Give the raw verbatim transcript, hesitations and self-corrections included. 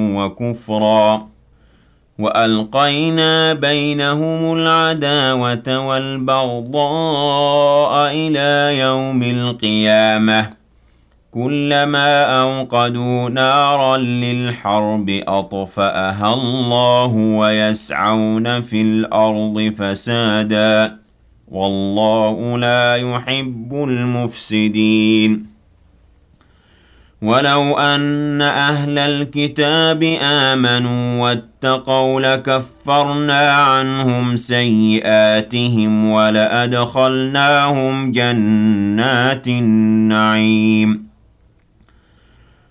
وكفرا وألقينا بينهم العداوة والبغضاء إلى يوم القيامة كلما أوقدوا نارا للحرب أطفأها الله ويسعون في الأرض فسادا والله لا يحب المفسدين ولو أن أهل الكتاب آمنوا واتقوا لكفرنا عنهم سيئاتهم ولأدخلناهم جنات النعيم